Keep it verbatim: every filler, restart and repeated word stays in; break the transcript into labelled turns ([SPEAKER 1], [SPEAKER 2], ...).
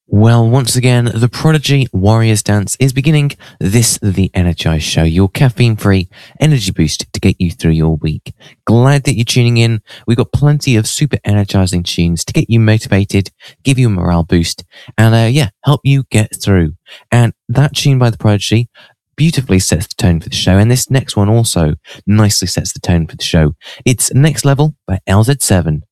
[SPEAKER 1] Well, once again, the Prodigy Warriors Dance is beginning. This, the Energize Show, your caffeine-free energy boost to get you through your week. Glad that you're tuning in. We've got plenty of super energizing tunes to get you motivated, give you a morale boost, and uh, yeah, help you get through. And that tune by the Prodigy beautifully sets the tone for the show, and this next one also nicely sets the tone for the show. It's Next Level by L Z seven